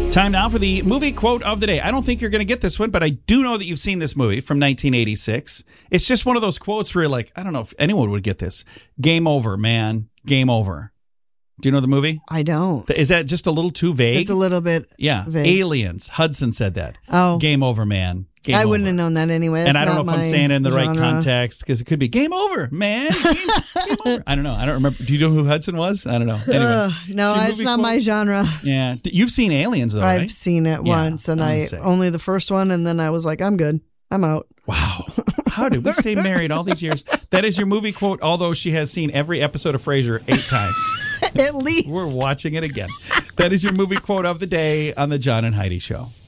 Time now for the movie quote of the day. I don't think you're going to get this one, but I do know that you've seen this movie from 1986. It's just one of those quotes where you're like, I don't know if anyone would get this. Game over, man. Game over. Do you know the movie? I don't. Is that just a little too vague? It's a little bit vague. Aliens. Hudson said that. Oh. Game over, man. Game I over. wouldn't have known that anyway. And I don't know if I'm saying it in the right genre. context because it could be game over, man. Game over. I don't know. I don't remember. Do you know who Hudson was? I don't know. Anyway. No, it's not my genre. Yeah. You've seen Aliens, though, right? I've seen it once, and I only the first one, and then I was like, I'm good. I'm out. Wow. How did we stay married all these years? That is your movie quote, although she has seen every episode of Frasier 8 times. At least. We're watching it again. That is your movie quote of the day on the John and Heidi Show.